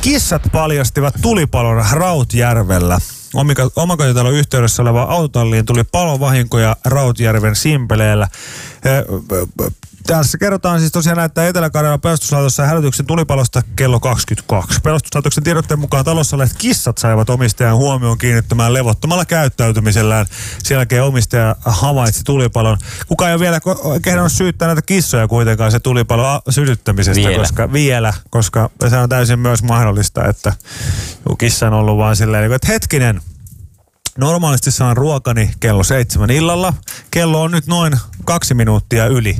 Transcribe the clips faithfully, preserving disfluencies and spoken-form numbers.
Kissat paljastivat tulipalon Rautjärvellä. Omakotitalon yhteydessä oleva autotalliin tuli palovahinkoja Rautjärven Simpeleellä. Tässä kerrotaan siis tosiaan, että Etelä-Karjalan pelastuslaitossa hälytyksen tulipalosta kello kaksikymmentäkaksi. Pelastuslaitoksen tiedotteen mukaan talossa olleet kissat saivat omistajan huomioon kiinnittämään levottomalla käyttäytymisellään. Sen jälkeen omistaja havaitsi tulipalon. Kukaan ei ole vielä kehdannut syyttää näitä kissoja kuitenkaan se tulipalon sytyttämisestä, vielä. koska vielä, koska se on täysin myös mahdollista, että kissa on ollut vaan silleen, että hetkinen, normaalisti saan ruokani kello seitsemän illalla. Kello on nyt noin kaksi minuuttia yli.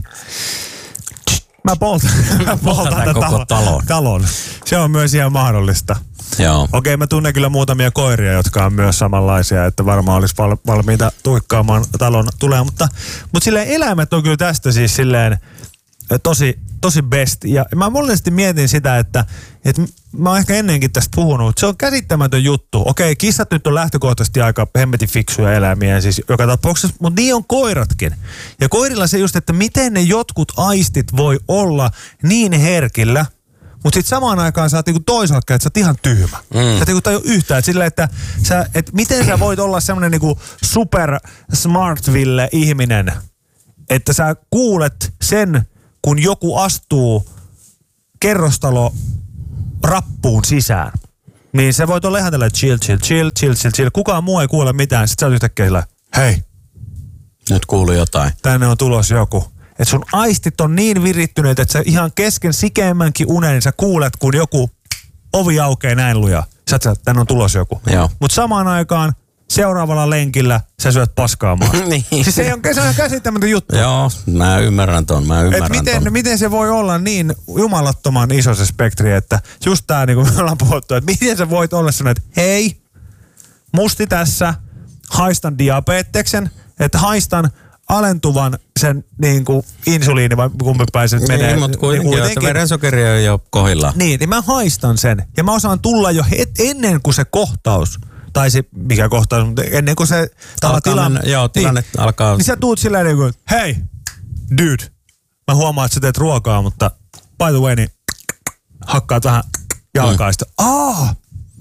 Mä poltan, mä poltan tämän koko talon. talon. Se on myös ihan mahdollista. Joo. Okei, mä tunnen kyllä muutamia koiria, jotka on myös samanlaisia, että varmaan olisi val- valmiita tuikkaamaan talon tulee. Mutta, mutta silleen eläimet on kyllä tästä siis silleen tosi, tosi best. Ja mä monesti mietin sitä, että, että mä oon ehkä ennenkin tästä puhunut. Se on käsittämätön juttu. Okei, kissat nyt on lähtökohtaisesti aika hemmetin fiksuja eläimiä siis joka tapauksessa, mutta niin on koiratkin. Ja koirilla se just, että miten ne jotkut aistit voi olla niin herkillä, mutta sitten samaan aikaan sä oot niinku toisaalta, että sä oot ihan tyhmä. Mm. Sä et niinku tajua yhtään, että sillä, että sä, et miten sä voit olla semmonen niinku super smartville ihminen, että sä kuulet sen, kun joku astuu kerrostalo rappuun sisään, niin se voit olla ihan tällainen chill, chill, chill, chill, chill, chill. Kukaan muu ei kuule mitään. Sitten sä oot yhtäkkiä sillä, hei. Nyt kuuluu jotain. Tänne on tulos joku. Että sun aistit on niin virittyneet, että sä ihan kesken sikeimmänkin unen, niin sä kuulet, kun joku ovi aukeaa näin lujaa. Sä oot, että tänne on tulos joku. Mutta samaan aikaan seuraavalla lenkillä sä syöt paskaamaan. Niin. Siis se on, se on käsittämätön juttu. Joo, mä ymmärrän ton, mä ymmärrän Et miten, ton. miten se voi olla niin jumalattoman iso se spektri, että just tää niin kuin me ollaan puhuttu, että miten sä voit olla sellainen, että hei, musti tässä, haistan diabeteksen, että haistan alentuvan sen niin kuin insuliini, vai kumpi päin se menee. Niin, mutta kuitenkin, niin kuitenkin. Verensokeri on jo kohdillaan. Niin, niin mä haistan sen. Ja mä osaan tulla jo het, ennen kuin se kohtaus, tai se, mikä kohtaus, mutta ennen kuin se tilanne, joo, tilanne niin, alkaa. Niin sä tuut silleen niin kuin, hei, dude, mä huomaan, että sä teet ruokaa, mutta by the way, niin hakkaat vähän jalkaa, mm. sitten, aah,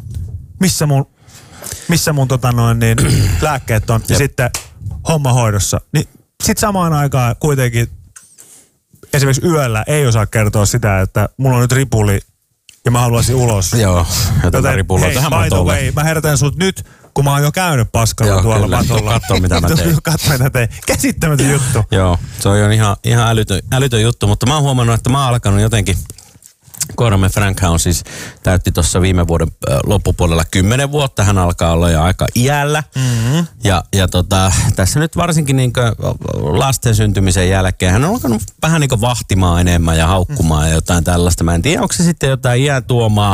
missä mun, missä mun tota noin, niin, lääkkeet on, ja sitten homma hoidossa. Niin sit samaan aikaan kuitenkin esimerkiksi yöllä ei osaa kertoa sitä, että mulla on nyt ripuli ja mä haluaisin ulos. Joo, joten ripulla hei, tähän by the way, mä herätän sut nyt, kun mä oon jo käynyt paskalla joo, tuolla kyllä. matolla. Katso mitä mä tein. Katso mitä tein. Käsittämätön juttu. Joo, se on jo ihan, ihan älytön, älytön juttu, mutta mä oon huomannut, että mä oon alkanut jotenkin. Koiramme Frankhän on siis, täytti tuossa viime vuoden loppupuolella kymmenen vuotta. Hän alkaa olla jo aika iällä. Mm-hmm. Ja, ja tota, tässä nyt varsinkin niin lasten syntymisen jälkeen hän on alkanut vähän niin vahtimaan enemmän ja haukkumaan mm-hmm. ja jotain tällaista. Mä en tiedä, onko se sitten jotain iän tuomaa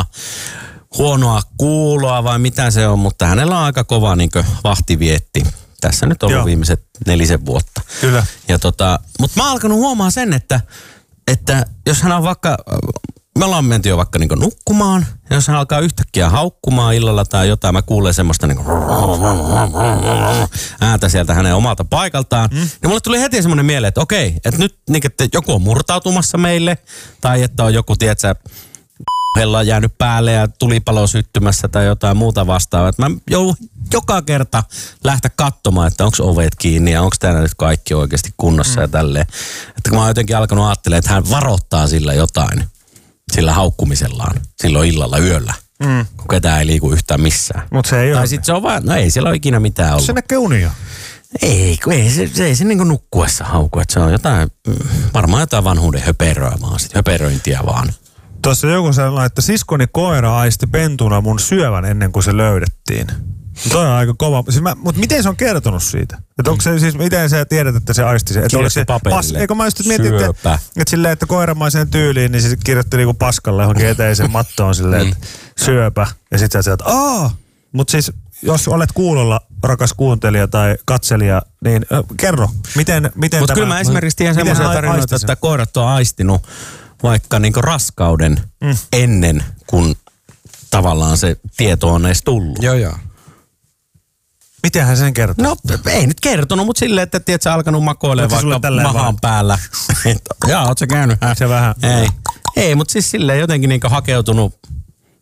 huonoa kuuloa vai mitä se on, mutta hänellä on aika kova niin vahtivietti. Tässä nyt on ollut viimeiset nelisen vuotta. Kyllä. Ja tota, mutta mä oon alkanut huomaa sen, että, että jos hän on vaikka... Me ollaan menty jo vaikka niinku nukkumaan, ja jos hän alkaa yhtäkkiä haukkumaan illalla tai jotain, mä kuulen semmoista niinku ääntä sieltä hänen omalta paikaltaan, mm. niin mulle tuli heti semmoinen mieleen, että okei, että nyt niinku, että joku on murtautumassa meille, tai että on joku, tietsä, hella jäänyt päälle ja tulipalo syttymässä tai jotain muuta vastaavaa. Että mä joudun joka kerta lähteä katsomaan, että onko ovet kiinni ja onko täällä nyt kaikki oikeasti kunnossa mm. ja tälleen. Että kun mä oon jotenkin alkanut ajattelemaan, että hän varoittaa sillä jotain. Sillä haukkumisellaan, silloin illalla, yöllä, mm. kun ketään ei liiku yhtään missään. Mutta se ei tai ole. sitten se on vaan, no ei siellä ole ikinä mitään ollut. Se näkee unia. Ei, kun ei se, se ei se niinku nukkuessa hauku, että se on jotain, varmaan jotain vanhuuden höperöä vaan, sit höperöintiä vaan. Tuossa joku sanoi, että siskoni koira aisti pentuna mun syövän ennen kuin se löydettiin. Toi on aika kova. Siis mutta miten se on kertonut siitä? Että onko se siis, miten sä tiedät, että se aisti se? Että se pas, eikö mä just mietin, että, että silleen, että koiramaiseen tyyliin, niin se kirjoitti niinku paskalle johonkin eteisen mattoon silleen, että syöpä. Ja sit sä sieltä, että aah! Mut siis, jos olet kuulolla, rakas kuuntelija tai katselija, niin äh, kerro, miten, miten Mutta tämä... kyllä mä esimerkiksi tiedän semmoisia tarinoita, että koirat on aistinut vaikka niinku raskauden mm. ennen kuin tavallaan se tieto on edes tullut. Joo, joo. Miten hän sen kertoo? No ei nyt kertonut, mutta silleen, että tiedät sä alkanut makoilemaan vaikka mahan vaan päällä. Jaa, oot sä käynyt? Se vähän. Ei, ei mutta siis silleen jotenkin niinku hakeutunut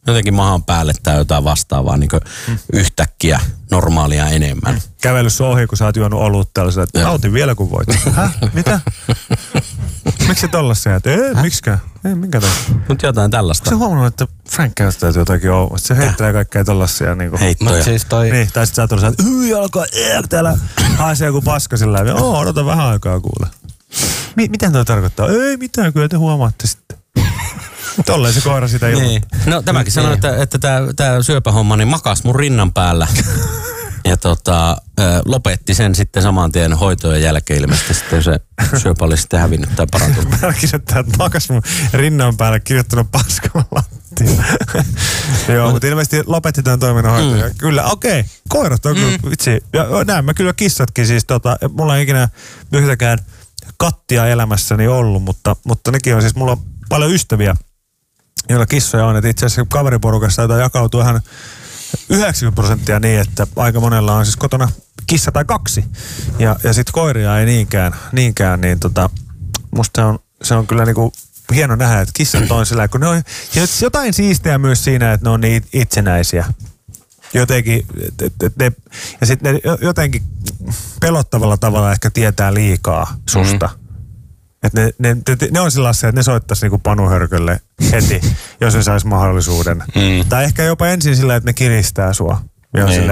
jotenkin mahan päälle tai jotain vastaavaa niin mm. yhtäkkiä normaalia enemmän. Mm. Kävellyt sun ohi, kun sä oot juonut olutta, että nautin vielä kun voit. Häh? Mitä? Miksi tollasia? Ei, miksikään. Ei, minkä takia. Mutta jotain tällaista. Onko se huomannut, että Frank käyttää jotakin ollut? Se heittelee kaikkea tollasia niinku. Heittoja. Siis toi... Niin, tai sit sä tullut että hyi alkaa, täällä haisee joku paska sillä lailla. Oo, odota vähän aikaa kuule. Mi- miten toi tarkoittaa? Ei mitään, kyllä te huomaatte sitten. Tolleen se koira sitä ilmoittaa. Niin. No tämäkin sanoi, että, että tämä, tämä syöpähomma niin makas mun rinnan päällä. Ja tota, lopetti sen sitten saman tien hoitojen jälkeen ilmeisesti sitten se syöpä oli sitten hävinnyt tai parantunut. Mäkin että makas mun rinnan päällä kirjoittanut paskalla lattia. Joo, mutta ilmeisesti lopetti tämän toiminnan hoitoja. Mm. Kyllä, okei. Okay. Koirat on mm. kyllä, vitsi. Ja näin mä kyllä kissatkin siis. Tota, mulla ei ikinä yhtäkään kattia elämässäni ollut, mutta, mutta nekin on siis, mulla on paljon ystäviä, joilla kissoja on. Et itse asiassa kaveriporukassa jota jakautuu ihan yhdeksänkymmentä prosenttia niin, että aika monella on siis kotona kissa tai kaksi. Ja, ja sitten koiria ei niinkään, niinkään niin tota, musta se on, se on kyllä niinku hieno nähdä, että kissat on sillä, kun ne on jotain siistiä myös siinä, että ne on niin itsenäisiä. Jotenkin, et, et ne, ja sitten ne jotenkin pelottavalla tavalla ehkä tietää liikaa susta. Mm-hmm. Että ne, ne, ne, ne on sellaisia, että ne soittaisi niinku panuhörkölle heti, jos ne saisi mahdollisuuden. Mm. Tai ehkä jopa ensin sillä, että ne kiristää sua. Niin.